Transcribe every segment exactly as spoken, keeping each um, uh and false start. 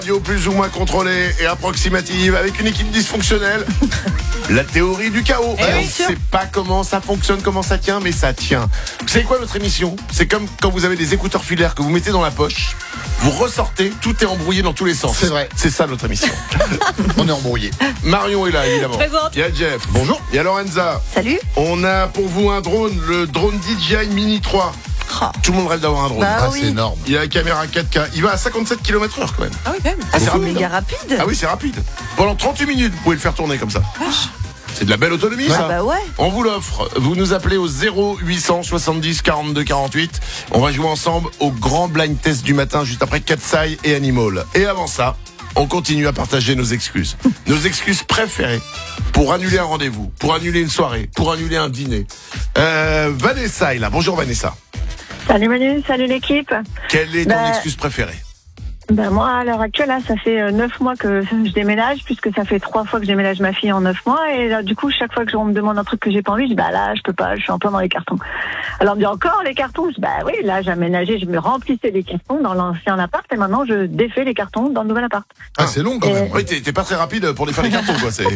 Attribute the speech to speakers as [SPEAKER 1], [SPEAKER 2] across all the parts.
[SPEAKER 1] Radio plus ou moins contrôlée et approximative avec une équipe dysfonctionnelle. La théorie du chaos.
[SPEAKER 2] Eh
[SPEAKER 1] Alors,
[SPEAKER 2] oui,
[SPEAKER 1] on
[SPEAKER 2] sûr.
[SPEAKER 1] ne sait pas comment ça fonctionne, comment ça tient, mais ça tient. Vous savez quoi, notre émission? C'est comme quand vous avez des écouteurs filaires que vous mettez dans la poche, vous ressortez, tout est embrouillé dans tous les sens.
[SPEAKER 3] C'est vrai.
[SPEAKER 1] C'est ça notre émission.
[SPEAKER 3] On est embrouillé.
[SPEAKER 1] Marion est là, évidemment.
[SPEAKER 2] Présente.
[SPEAKER 1] Il y a Jeff. Bonjour. Il y a Lorenza.
[SPEAKER 4] Salut.
[SPEAKER 1] On a pour vous un drone, le drone D J I Mini trois.
[SPEAKER 4] Oh.
[SPEAKER 1] Tout le monde rêve d'avoir un drone.
[SPEAKER 4] Bah
[SPEAKER 3] Ah,
[SPEAKER 4] oui.
[SPEAKER 3] c'est énorme.
[SPEAKER 1] Il y a la caméra quatre K. Il va à cinquante-sept kilomètres heure quand même.
[SPEAKER 2] Ah oui, quand même.
[SPEAKER 1] Ah, c'est
[SPEAKER 4] C'est
[SPEAKER 1] rapide.
[SPEAKER 4] méga
[SPEAKER 1] hein.
[SPEAKER 4] rapide.
[SPEAKER 1] Ah oui, c'est rapide. Pendant trente-huit minutes, vous pouvez le faire tourner comme ça. C'est de la belle autonomie,
[SPEAKER 4] Ah
[SPEAKER 1] ça.
[SPEAKER 4] bah ouais.
[SPEAKER 1] On vous l'offre. Vous nous appelez au zéro huit cent soixante-dix quarante-deux quarante-huit. On va jouer ensemble au grand blind test du matin, juste après Katsai et Animal. Et avant ça, on continue à partager nos excuses. Nos excuses préférées pour annuler un rendez-vous, pour annuler une soirée, pour annuler un dîner. Euh, Vanessa est là. Bonjour Vanessa.
[SPEAKER 5] Salut Manu, salut l'équipe.
[SPEAKER 1] Quelle est ton
[SPEAKER 5] Bah,
[SPEAKER 1] excuse préférée?
[SPEAKER 5] Ben moi, à l'heure actuelle, là, ça fait euh, neuf mois que je déménage, puisque ça fait trois fois que je déménage ma fille en neuf mois. Et là, du coup, chaque fois que on me demande un truc que j'ai pas envie, je dis bah là, je peux pas, je suis en plein dans les cartons. Alors on me dit encore les cartons. Je dis bah oui, là, j'ai aménagé, je me remplissais les cartons dans l'ancien appart, et maintenant je défais les cartons dans le nouvel appart.
[SPEAKER 3] Ah, c'est long quand
[SPEAKER 5] Et-
[SPEAKER 3] même.
[SPEAKER 1] Oui, t'es t'es pas très rapide pour défaire les cartons, quoi. C'est...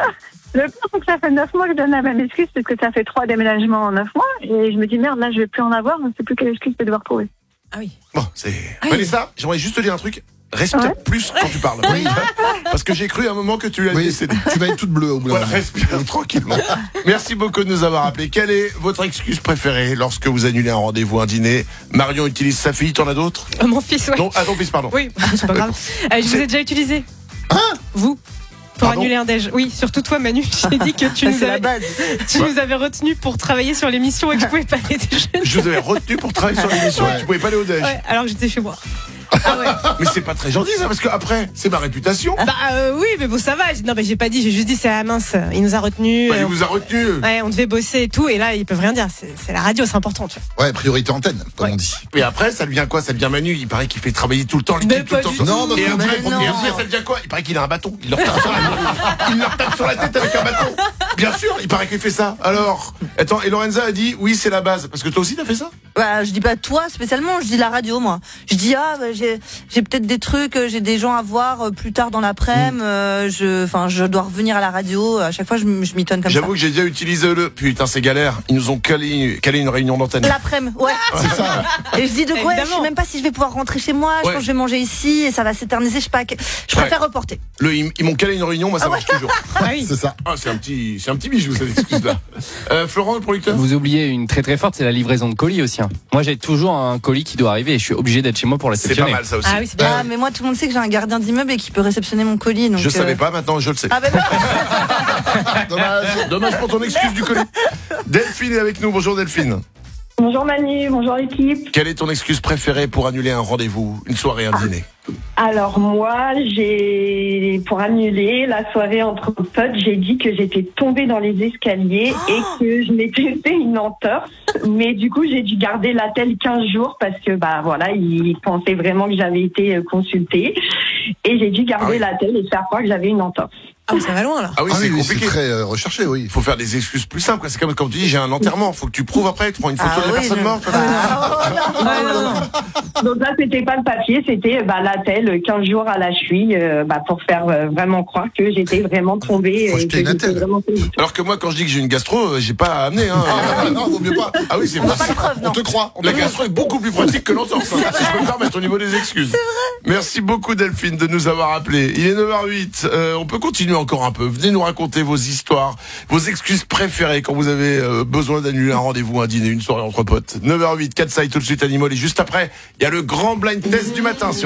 [SPEAKER 5] Le pire, c'est que ça fait neuf mois que je donne la même excuse, parce que ça fait trois déménagements en neuf mois, et je me dis merde, là, je vais plus en avoir, je sais plus quelle excuse je vais devoir trouver.
[SPEAKER 2] Ah oui.
[SPEAKER 1] Bon, c'est...
[SPEAKER 2] Oui.
[SPEAKER 1] Vanessa, j'aimerais juste te dire un truc. Respire
[SPEAKER 5] Ouais.
[SPEAKER 1] plus quand tu parles. Oui. Parce que j'ai cru à un moment que tu l'as
[SPEAKER 3] Oui,
[SPEAKER 1] décédé.
[SPEAKER 3] tu vas être toute bleue au bout d'un
[SPEAKER 1] Voilà,
[SPEAKER 3] moment.
[SPEAKER 1] respire tranquillement. Merci beaucoup de nous avoir appelés. Quelle est votre excuse préférée lorsque vous annulez un rendez-vous, un dîner? Marion utilise sa fille, t'en as d'autres?
[SPEAKER 2] Euh, mon fils, ouais.
[SPEAKER 1] Non, ah ton fils, pardon.
[SPEAKER 2] Oui, c'est pas grave. Euh, je vous ai déjà utilisé.
[SPEAKER 3] Hein?
[SPEAKER 2] Vous pour
[SPEAKER 1] Pardon
[SPEAKER 2] annuler un déj. Oui, surtout toi, Manu. J'ai dit que tu, nous
[SPEAKER 4] C'est la
[SPEAKER 2] avais,
[SPEAKER 4] base.
[SPEAKER 2] tu nous avais retenu pour travailler sur l'émission et que je pouvais pas aller déjeuner.
[SPEAKER 1] Je vous avais retenu pour travailler sur l'émission
[SPEAKER 3] Ouais.
[SPEAKER 1] et tu pouvais pas aller au déj.
[SPEAKER 2] Ouais, alors que j'étais chez moi. Ah ouais.
[SPEAKER 1] Mais c'est pas très gentil ça, parce que après, c'est ma réputation.
[SPEAKER 2] Bah euh, oui, mais bon, ça va. Non, mais j'ai pas dit, j'ai juste dit c'est ah mince. Il nous a retenus.
[SPEAKER 1] Bah, il
[SPEAKER 2] euh,
[SPEAKER 1] vous a retenu.
[SPEAKER 2] Ouais, on devait bosser et tout, et là ils peuvent rien dire. C'est, c'est la radio, c'est important, tu vois.
[SPEAKER 3] Ouais, priorité antenne, comme
[SPEAKER 2] Ouais.
[SPEAKER 3] on dit.
[SPEAKER 1] Et après, ça devient quoi? Ça devient Manu. Il paraît qu'il fait travailler tout le temps l'équipe,
[SPEAKER 2] Mais
[SPEAKER 1] tout le
[SPEAKER 2] pas
[SPEAKER 1] temps.
[SPEAKER 2] du
[SPEAKER 1] tout le
[SPEAKER 3] tout.
[SPEAKER 1] temps.
[SPEAKER 3] Non,
[SPEAKER 1] et,
[SPEAKER 3] parce
[SPEAKER 1] après,
[SPEAKER 3] que-
[SPEAKER 4] mais
[SPEAKER 1] et
[SPEAKER 4] non.
[SPEAKER 1] après, ça devient quoi? Il paraît qu'il a un bâton. Il leur tape sur la, il leur tape sur la tête avec un bâton. Bien sûr, il paraît qu'il fait ça. Alors, attends, et Lorenza a dit oui, c'est la base. Parce que toi aussi, t'as fait ça?
[SPEAKER 4] Bah, je dis pas toi spécialement, je dis la radio moi. Je dis ah bah, j'ai j'ai peut-être des trucs, euh, j'ai des gens à voir euh, plus tard dans l'après-midi. euh, je enfin je dois revenir à la radio. À chaque fois je, m- je m'y tonne comme ça.
[SPEAKER 1] J'avoue que j'ai déjà utilisé le. Putain, c'est galère. Ils nous ont calé, calé une réunion d'antenne.
[SPEAKER 4] L'après-midi, ouais.
[SPEAKER 3] C'est ça.
[SPEAKER 4] Et je dis de quoi? Je
[SPEAKER 2] Évidemment.
[SPEAKER 4] sais même pas si je vais pouvoir rentrer chez moi. Je
[SPEAKER 1] Ouais.
[SPEAKER 4] pense que je vais manger ici et ça va s'éterniser. Je sais pas. Je préfère reporter.
[SPEAKER 1] Le, ils, ils m'ont calé une réunion, moi ça
[SPEAKER 4] Ah ouais.
[SPEAKER 1] marche toujours.
[SPEAKER 2] Ah oui.
[SPEAKER 3] C'est ça.
[SPEAKER 1] Ah, c'est un petit, c'est un petit bijou cette excuse-là. Euh, Florent, le producteur.
[SPEAKER 6] Vous oubliez une très très forte, c'est la livraison de colis aussi. hein. Moi j'ai toujours un colis qui doit arriver et je suis obligé d'être chez moi pour le
[SPEAKER 1] C'est pas
[SPEAKER 6] réceptionner.
[SPEAKER 1] mal ça aussi.
[SPEAKER 2] Ah oui, c'est bien.
[SPEAKER 4] Ah mais moi tout le monde sait que j'ai un gardien d'immeuble et qui peut réceptionner mon colis. Donc,
[SPEAKER 1] Je
[SPEAKER 4] euh,
[SPEAKER 1] savais pas, maintenant je le sais.
[SPEAKER 4] Ah ben non.
[SPEAKER 3] Dommage.
[SPEAKER 1] Dommage pour ton excuse du colis. Delphine est avec nous. Bonjour Delphine.
[SPEAKER 5] Bonjour Manu, bonjour l'équipe.
[SPEAKER 1] Quelle est ton excuse préférée pour annuler un rendez-vous, une soirée, un dîner?
[SPEAKER 5] Alors moi, j'ai pour annuler la soirée entre potes, j'ai dit que j'étais tombée dans les escaliers et que je m'étais fait une entorse. Mais du coup, j'ai dû garder l'attel quinze jours parce que bah voilà, ils pensaient vraiment que j'avais été euh, consultée et j'ai dû garder
[SPEAKER 1] Ah oui.
[SPEAKER 5] l'attel et faire croire que j'avais une entorse.
[SPEAKER 2] Ah oui, ça va loin là.
[SPEAKER 1] Ah oui,
[SPEAKER 3] Ah
[SPEAKER 1] c'est
[SPEAKER 3] oui, oui, c'est
[SPEAKER 1] compliqué.
[SPEAKER 3] très euh, recherché, oui.
[SPEAKER 1] Il faut faire des excuses plus simples. quoi. C'est comme quand tu dis j'ai un enterrement. Faut que tu prouves après. Tu prends une photo
[SPEAKER 4] Ah
[SPEAKER 1] de la
[SPEAKER 4] oui,
[SPEAKER 1] personne
[SPEAKER 4] non.
[SPEAKER 1] morte.
[SPEAKER 4] Ah, oh, non.
[SPEAKER 2] Ouais, non, non.
[SPEAKER 5] Donc là, c'était pas le papier, c'était bah, l'attel quinze jours à la cheville euh, bah, pour faire euh, vraiment croire que j'étais vraiment tombée.
[SPEAKER 3] Faut
[SPEAKER 5] euh,
[SPEAKER 3] jeter
[SPEAKER 5] que
[SPEAKER 3] une
[SPEAKER 5] j'étais
[SPEAKER 3] attelle.
[SPEAKER 5] vraiment tombée.
[SPEAKER 1] Alors que moi, quand je dis que j'ai une gastro, euh, j'ai pas à amener. Hein.
[SPEAKER 3] Ah, non, vaut mieux pas.
[SPEAKER 1] Ah oui, c'est
[SPEAKER 4] On n'a pas de preuve,
[SPEAKER 3] On
[SPEAKER 4] non.
[SPEAKER 3] te croit. On te
[SPEAKER 1] La
[SPEAKER 3] croit.
[SPEAKER 1] gastro est beaucoup plus pratique que l'entorse, hein, si je peux me permettre au niveau des excuses. C'est vrai. Merci beaucoup Delphine de nous avoir appelés. Il est neuf heures huit. Euh, on peut continuer encore un peu. Venez nous raconter vos histoires, vos excuses préférées quand vous avez euh, besoin d'annuler un rendez-vous, un dîner, une soirée entre potes. neuf heures huit, Katsai tout de suite Animal. Et juste après, il y a le grand blind test du matin sur